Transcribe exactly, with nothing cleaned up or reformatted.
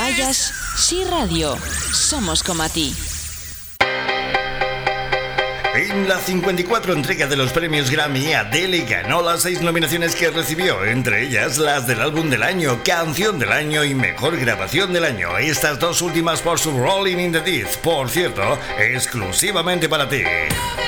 fallas, Sí Radio. Somos como a ti. En la cincuenta y cuatro entrega de los premios Grammy, Adele ganó las seis nominaciones que recibió, entre ellas las del álbum del año, canción del año y mejor grabación del año. Estas dos últimas por su Rolling in the Deep, por cierto, exclusivamente para ti.